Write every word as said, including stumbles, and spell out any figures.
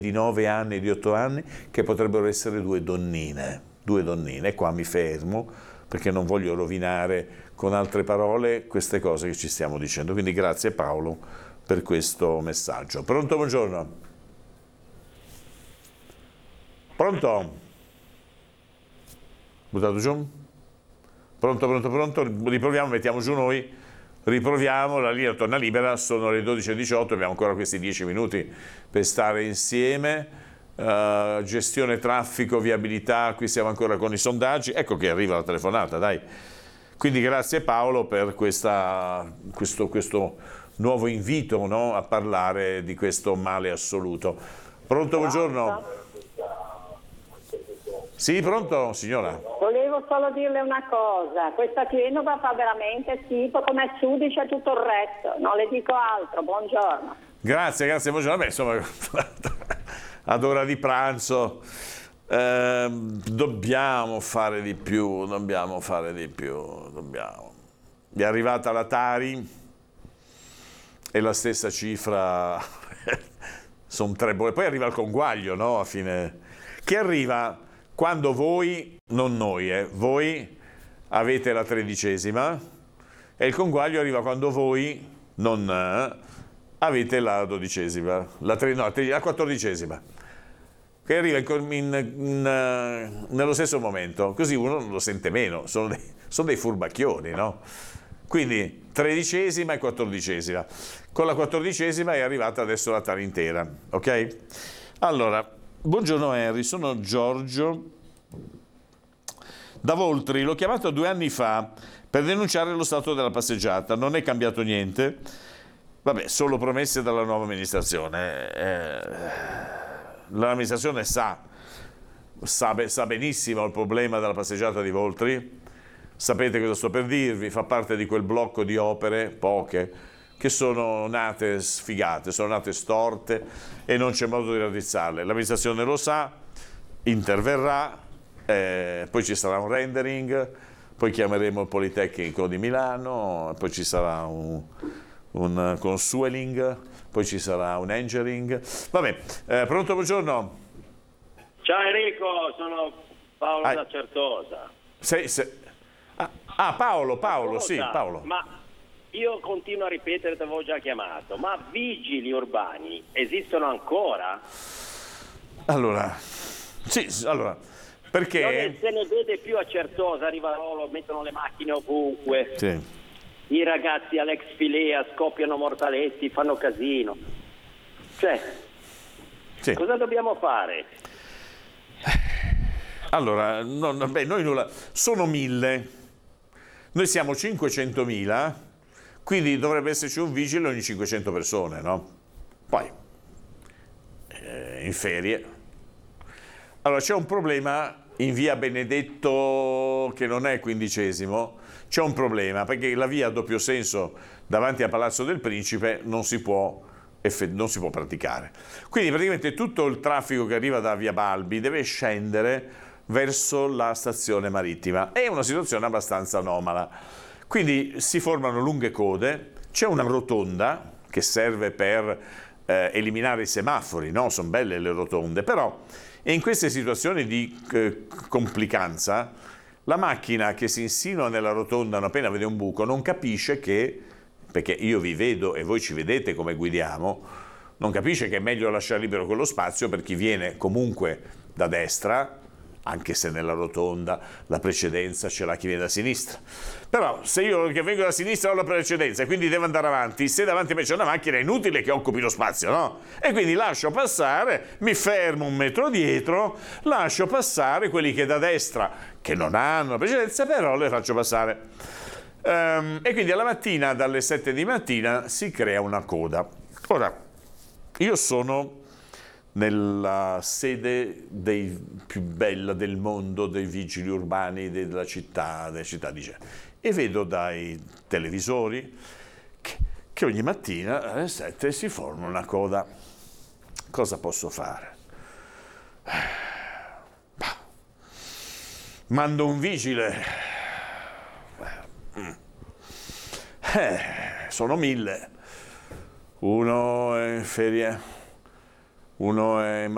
di nove anni e di otto anni che potrebbero essere due donnine, due donnine, e qua mi fermo perché non voglio rovinare con altre parole queste cose che ci stiamo dicendo. Quindi grazie Paolo per questo messaggio. Pronto, buongiorno. Pronto? Buttato giù? Pronto, pronto, pronto? Riproviamo, mettiamo giù noi. Riproviamo, la linea torna libera, sono le dodici e diciotto, abbiamo ancora questi dieci minuti per stare insieme. Uh, gestione traffico, viabilità, qui siamo ancora con i sondaggi. Ecco che arriva la telefonata, dai. Quindi grazie Paolo per questa, questo, questo nuovo invito, no, a parlare di questo male assoluto. Pronto, buongiorno. Sì, pronto, signora? Volevo solo dirle una cosa, questa Genova fa veramente schifo, come Sudice e tutto il resto, non le dico altro, buongiorno. Grazie, grazie, buongiorno. Beh, insomma, ad ora di pranzo eh, dobbiamo fare di più, dobbiamo fare di più, dobbiamo. È arrivata la Tari e la stessa cifra, sono tre bolle, poi arriva il conguaglio, no, a fine, che arriva quando voi, non noi, eh, voi avete la tredicesima e il conguaglio arriva quando voi, non eh, avete la dodicesima, la, tre, no, la quattordicesima, che arriva in, in, in, nello stesso momento, così uno lo sente meno, sono dei, sono dei furbacchioni, no? Quindi tredicesima e quattordicesima. Con la quattordicesima è arrivata adesso la Tari intera, ok? Allora, buongiorno Henry, sono Giorgio da Voltri, l'ho chiamato due anni fa per denunciare lo stato della passeggiata, non è cambiato niente, vabbè, solo promesse dalla nuova amministrazione. Eh, l'amministrazione sa, sa, sa benissimo il problema della passeggiata di Voltri, sapete cosa sto per dirvi, fa parte di quel blocco di opere, poche, che sono nate sfigate, sono nate storte e non c'è modo di raddrizzarle. L'amministrazione lo sa, interverrà, eh, poi ci sarà un rendering, poi chiameremo il Politecnico di Milano, poi ci sarà un, un consueling, poi ci sarà un engineering. Vabbè, eh, pronto, buongiorno. Ciao Enrico, sono Paolo ah, da Certosa. Sei, sei... Ah, ah, Paolo, Paolo, sì, Paolo. Ma io continuo a ripetere, ti avevo già chiamato, ma vigili urbani esistono ancora? Allora, sì, allora, perché... Non se ne vede più a Certosa, a Rivarolo, mettono le macchine ovunque. Sì. I ragazzi all'ex Filea scoppiano mortaletti, fanno casino. Cioè, sì. Cosa dobbiamo fare? Allora, no, beh, noi nulla, sono mille, noi siamo cinquecentomila, quindi dovrebbe esserci un vigile ogni cinquecento persone, no? Poi, eh, in ferie. Allora, c'è un problema in via Benedetto, che non è quindicesimo, c'è un problema, perché la via a doppio senso davanti a Palazzo del Principe non si può, non si può praticare. Quindi praticamente tutto il traffico che arriva da via Balbi deve scendere verso la stazione marittima. È una situazione abbastanza anomala. Quindi si formano lunghe code, c'è una rotonda che serve per eh, eliminare i semafori, no? Sono belle le rotonde, però in queste situazioni di eh, complicanza la macchina che si insinua nella rotonda non appena vede un buco non capisce che, perché io vi vedo e voi ci vedete come guidiamo, non capisce che è meglio lasciare libero quello spazio per chi viene comunque da destra, anche se nella rotonda la precedenza ce l'ha chi viene da sinistra. Però se io che vengo da sinistra ho la precedenza e quindi devo andare avanti, se davanti a me c'è una macchina è inutile che occupi lo spazio, no? E quindi lascio passare, mi fermo un metro dietro, lascio passare quelli che da destra, che non hanno la precedenza, però le faccio passare. Um, e quindi alla mattina, dalle sette di mattina, si crea una coda. Ora, io sono nella sede dei più bella del mondo dei vigili urbani della città, della città di Genova, e vedo dai televisori che, che ogni mattina alle sette si forma una coda. Cosa posso fare? Mando un vigile. Eh, sono mille. Uno è in ferie, uno è in